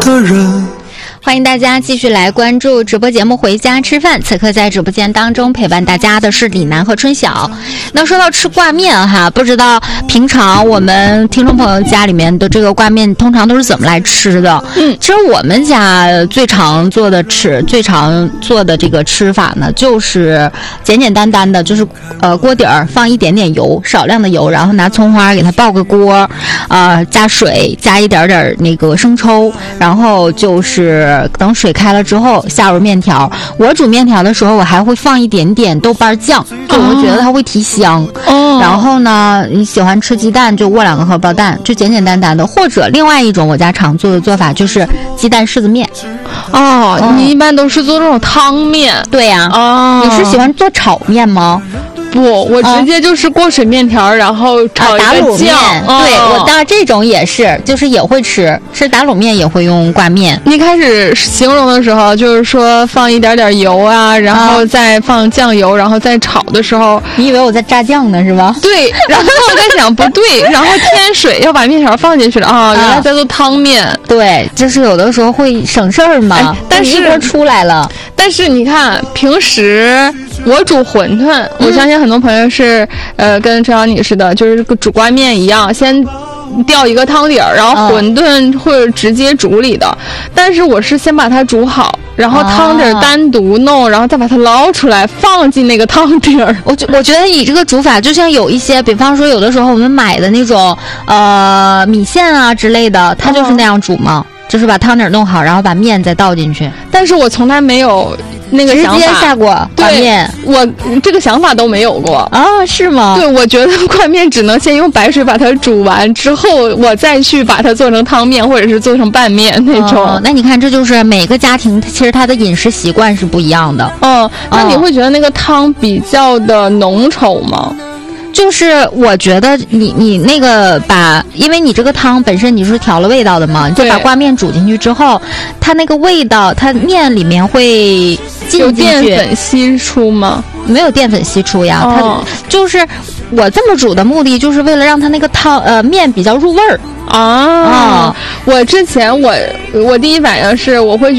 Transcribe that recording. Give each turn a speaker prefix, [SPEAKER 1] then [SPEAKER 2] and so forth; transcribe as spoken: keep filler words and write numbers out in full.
[SPEAKER 1] 的人。
[SPEAKER 2] 欢迎大家继续来关注直播节目《回家吃饭》。此刻在直播间当中陪伴大家的是李楠和春晓。那说到吃挂面哈，不知道平常我们听众朋友家里面的这个挂面通常都是怎么来吃的？嗯，其实我们家最常做的吃、最常做的这个吃法呢，就是简简单单的，就是呃锅底儿放一点点油，少量的油，然后拿葱花给它爆个锅，呃加水，加一点点那个生抽，然后就是等水开了之后下入面条。我煮面条的时候我还会放一点点豆瓣酱，就我觉得它会提香。哦，然后呢你喜欢吃鸡蛋就窝两个荷包蛋，就简简单单的。或者另外一种我家常做的做法就是鸡蛋柿子面。
[SPEAKER 3] 哦，嗯、你一般都是做这种汤面？
[SPEAKER 2] 对呀、啊。
[SPEAKER 3] 哦，
[SPEAKER 2] 你是喜欢做炒面吗？
[SPEAKER 3] 不，我直接就是过水面条，啊、然后炒一个酱。
[SPEAKER 2] 打卤面，
[SPEAKER 3] 哦、
[SPEAKER 2] 对，我当然这种也是，就是也会吃，吃打卤面也会用挂面。
[SPEAKER 3] 一开始形容的时候，就是说放一点点油啊，然后再放酱油，然后再炒的时候，
[SPEAKER 2] 你以为我在炸酱呢是吧？
[SPEAKER 3] 对，然后我在想不对，然后添水要把面条放进去了啊，原来在做汤面。
[SPEAKER 2] 对，就是有的时候会省事儿嘛，哎、但是一锅出来了。
[SPEAKER 3] 但是你看，平时我煮馄饨，嗯、我相信很多朋友是呃跟陈小女士的，就是煮挂面一样，先吊一个汤底儿，然后馄饨会直接煮里的。嗯、但是我是先把它煮好，然后汤底儿单独弄，啊、然后再把它捞出来放进那个汤底儿。
[SPEAKER 2] 我我觉得你这个煮法就像有一些，比方说有的时候我们买的那种呃米线啊之类的，它就是那样煮嘛。嗯，就是把汤底弄好，然后把面再倒进去。
[SPEAKER 3] 但是我从来没有那个想法，
[SPEAKER 2] 直接下过挂面，
[SPEAKER 3] 我这个想法都没有过
[SPEAKER 2] 啊？是吗？
[SPEAKER 3] 对，我觉得挂面只能先用白水把它煮完之后，我再去把它做成汤面或者是做成拌面那种。
[SPEAKER 2] 哦、那你看，这就是每个家庭其实它的饮食习惯是不一样的。
[SPEAKER 3] 嗯，那你会觉得那个汤比较的浓稠吗？
[SPEAKER 2] 就是我觉得你你那个把，因为你这个汤本身你是调了味道的嘛，你就把挂面煮进去之后，它那个味道，它面里面会进进去。
[SPEAKER 3] 有淀粉析出吗？
[SPEAKER 2] 没有淀粉析出呀，
[SPEAKER 3] 哦、
[SPEAKER 2] 它就是我这么煮的目的，就是为了让它那个汤呃面比较入味儿。
[SPEAKER 3] 啊，哦、我之前我我第一反应是我会